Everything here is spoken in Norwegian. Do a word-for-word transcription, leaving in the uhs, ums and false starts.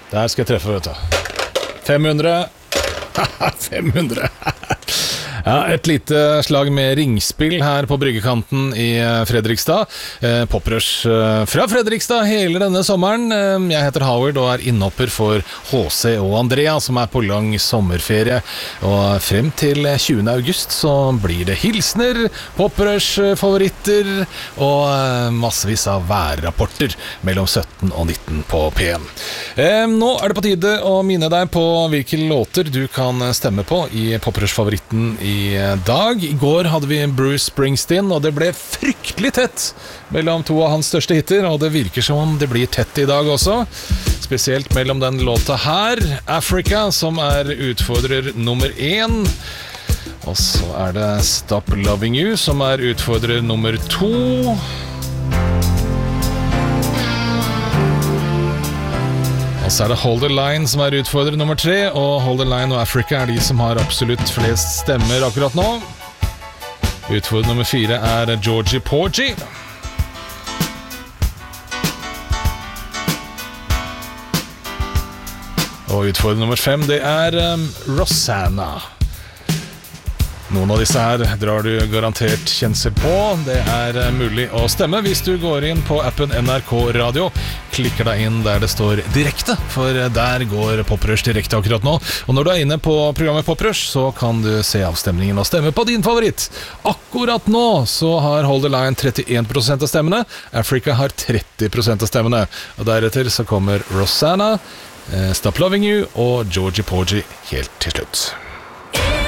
Der skal jeg treffe, vet du. fem hundre. fem hundre. Ja, et lite slag med ringspill her på bryggekanten i Fredrikstad. Eh, Poprush eh, fra Fredrikstad hele denne sommeren. Eh, jeg heter Howard og er innhopper for H C og Andrea, som er på lang sommerferie. Og frem til tjuende august så blir det hilsner, Poprush-favoritter og eh, massevis av værrapporter mellom sytten og nitten på P M. Eh, nå er det på tide å minne deg på hvilke låter du kan stemme på i Poprush-favoritten i I dag. I går hadde vi Bruce Springsteen, og det ble fryktelig tett mellom to av hans største hitter, og det virker som om det blir tett i dag også. Spesielt mellom den låta her, Africa, som er utfordrer nummer én. Og så er det Stop Loving You, som er utfordrer nummer to. Og så er det Hold the Line som er utfordrer nummer tre, og Hold the Line og Africa er de som har absolutt flest stemmer akkurat nå. Utfordrer nummer fire er Georgie Porgy. Og utfordrer nummer fem, det er um, Rosanna. Noen av disse her drar du garantert kjensel på. Det er mulig å stemme hvis du går inn på appen N R K Radio. Klikker deg inn der det står direkte, for der går Poprush direkte akkurat nå. Og når du er inne på programmet Poprush, så kan du se avstemningen og stemme på din favoritt. Akkurat nå så har Hold the Line trettien prosent av stemmene, Africa har tretti prosent av stemmene. Og deretter så kommer Rosanna, Stop Loving You og Georgie Porgy helt til slutt.